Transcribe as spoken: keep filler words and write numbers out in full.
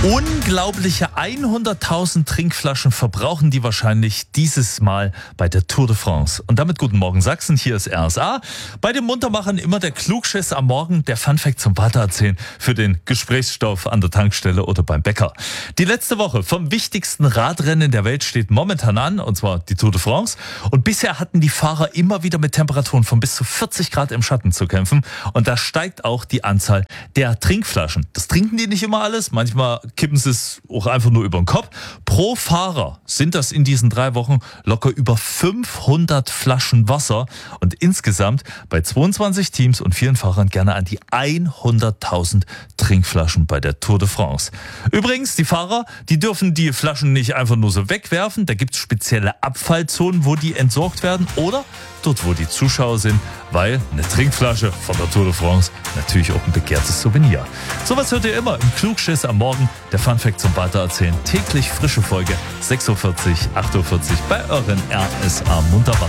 Unglaubliche hunderttausend Trinkflaschen verbrauchen die wahrscheinlich dieses Mal bei der Tour de France. Und damit guten Morgen Sachsen, hier ist R S A. Bei den Muntermachern immer der Klugschiss am Morgen, der Funfact zum Weitererzählen für den Gesprächsstoff an der Tankstelle oder beim Bäcker. Die letzte Woche vom wichtigsten Radrennen der Welt steht momentan an, und zwar die Tour de France. Und bisher hatten die Fahrer immer wieder mit Temperaturen von bis zu vierzig Grad im Schatten zu kämpfen. Und da steigt auch die Anzahl der Trinkflaschen. Das trinken die nicht immer alles, manchmal kippen sie es auch einfach nur über den Kopf. Pro Fahrer sind das in diesen drei Wochen locker über fünfhundert Flaschen Wasser und insgesamt bei zweiundzwanzig Teams und vielen Fahrern gerne an die hunderttausend Trinkflaschen bei der Tour de France. Übrigens, die Fahrer, die dürfen die Flaschen nicht einfach nur so wegwerfen. Da gibt es spezielle Abfallzonen, wo die entsorgt werden oder dort, wo die Zuschauer sind, weil eine Trinkflasche von der Tour de France natürlich auch ein begehrtes Souvenir. Sowas hört ihr immer im Klugschiss am Morgen. Der Funfact zum Weitererzählen. Täglich frische Folge sechs Uhr vierzig, acht Uhr vierzig bei euren R S A Muntermachern.